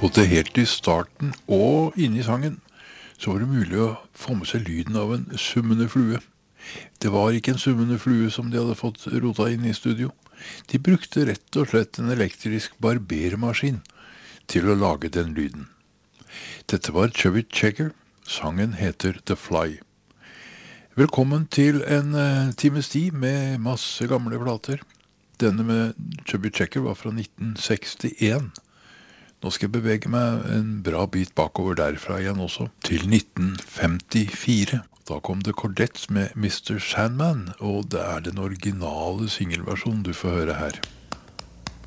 Og til helt i starten og inne i sangen så var det mulig å få med seg lyden av en summende flue. Det var ikke en summende flue som de hadde fått rota inn i studio. De brukte rett og slett en elektrisk barbermaskin til å lage den lyden. Dette var Chubby Checker. Sangen heter The Fly. Velkommen til en times tid med masse gamle plater. Denne med Chubby Checker var fra 1961. Nå skal jeg bevege meg en bra bit bakover derfra igjen også, til 1954. Da kom The Cordettes med Mr. Sandman, og det er den originale singelversjonen du får høre her.